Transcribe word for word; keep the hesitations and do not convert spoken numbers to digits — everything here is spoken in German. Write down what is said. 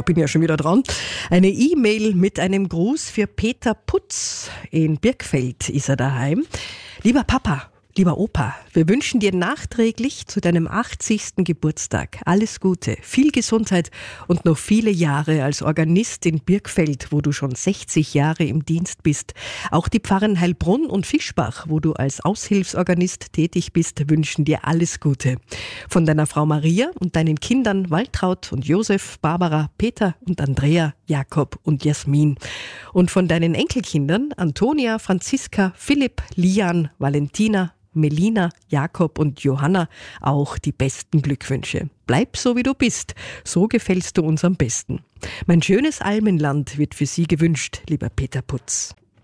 bin ja schon wieder dran. Eine E-Mail mit einem Gruß für Peter Putz. In Birkfeld ist er daheim. Lieber Papa, lieber Opa, wir wünschen dir nachträglich zu deinem achtzigsten Geburtstag alles Gute, viel Gesundheit und noch viele Jahre als Organist in Birkfeld, wo du schon sechzig Jahre im Dienst bist. Auch die Pfarren Heilbronn und Fischbach, wo du als Aushilfsorganist tätig bist, wünschen dir alles Gute. Von deiner Frau Maria und deinen Kindern Waltraud und Josef, Barbara, Peter und Andrea, Jakob und Jasmin. Und von deinen Enkelkindern Antonia, Franziska, Philipp, Lian, Valentina, Melina, Jakob und Johanna auch die besten Glückwünsche. Bleib so, wie du bist. So gefällst du uns am besten. Mein schönes Almenland wird für Sie gewünscht, lieber Peter Putz.